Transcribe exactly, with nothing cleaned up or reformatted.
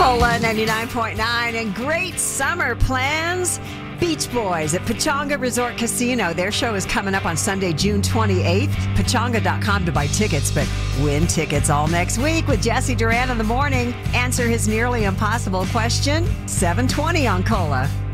Cola ninety-nine point nine and great summer plans. Beach Boys at Pechanga Resort Casino. Their show is coming up on Sunday, June twenty-eighth. Pechanga dot com to buy tickets, but win tickets all next week with Jesse Duran in the morning. Answer his nearly impossible question, seven twenty on Cola.